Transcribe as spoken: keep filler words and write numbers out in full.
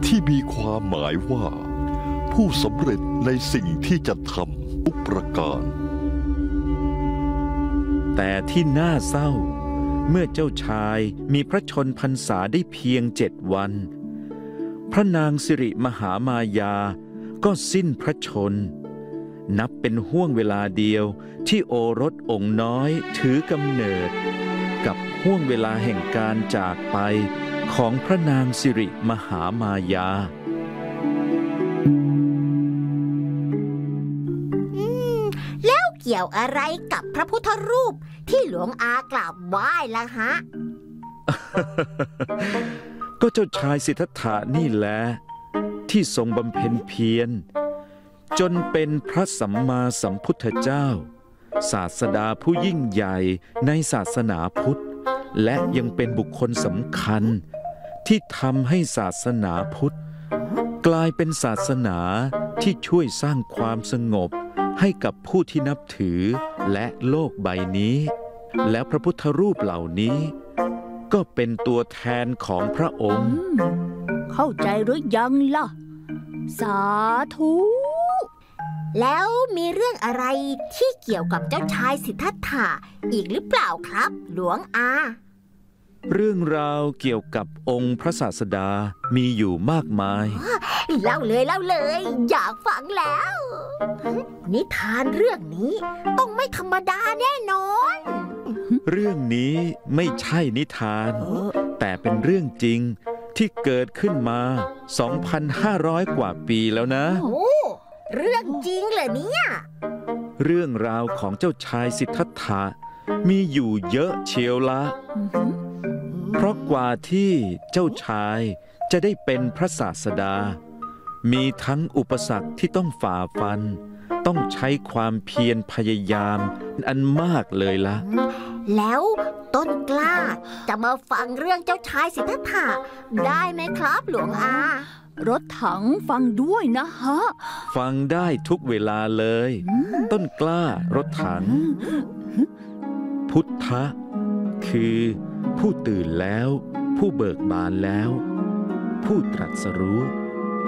ที่มีความหมายว่าผู้สำเร็จในสิ่งที่จะทำทุกประการแต่ที่น่าเศร้าเมื่อเจ้าชายมีพระชนพรรษาได้เพียงเจ็ดวันพระนางสิริมหามายาก็สิ้นพระชนนับเป็นห้วงเวลาเดียวที่โอรสองค์น้อยถือกำเนิดกับห้วงเวลาแห่งการจากไปของพระนางสิริมหามายาแล้วเกี่ยวอะไรกับพระพุทธรูปที่หลวงอากราบไหว้ล่ะฮะก็เจ้าชายสิทธัตถะนี่แหละที่ทรงบำเพ็ญเพียรจนเป็นพระสัมมาสัมพุทธเจ้าศาสดาผู้ยิ่งใหญ่ในศาสนาพุทธและยังเป็นบุคคลสำคัญที่ทำให้ศาสนาพุทธกลายเป็นศาสนาที่ช่วยสร้างความสงบให้กับผู้ที่นับถือและโลกใบนี้แล้วพระพุทธรูปเหล่านี้ก็เป็นตัวแทนของพระองค์เข้าใจหรือยังล่ะสาธุแล้วมีเรื่องอะไรที่เกี่ยวกับเจ้าชายสิทธัตถะอีกหรือเปล่าครับหลวงอาเรื่องราวเกี่ยวกับองค์พระศาสดามีอยู่มากมายเล่าเลยเล่าเลยอยากฟังแล้วนิทานเรื่องนี้ต้องไม่ธรรมดาแน่นอนเรื่องนี้ไม่ใช่นิทานแต่เป็นเรื่องจริงที่เกิดขึ้นมา สองพันห้าร้อย กว่าปีแล้วนะโอ้เรื่องจริงเหรอเนี่ยเรื่องราวของเจ้าชายสิทธัตถะมีอยู่เยอะเชียวละเพราะกว่าที่เจ้าชายจะได้เป็นพระศาสดามีทั้งอุปสรรคที่ต้องฝ่าฟันต้องใช้ความเพียรพยายามอันมากเลยละแล้วต้นกล้าจะมาฟังเรื่องเจ้าชายสิทธัตถะได้ไหมครับหลวงอารถถังฟังด้วยนะฮะฟังได้ทุกเวลาเลยต้นกล้ารถถังพุทธะคือผู้ตื่นแล้วผู้เบิกบานแล้วผู้ตรัสรู้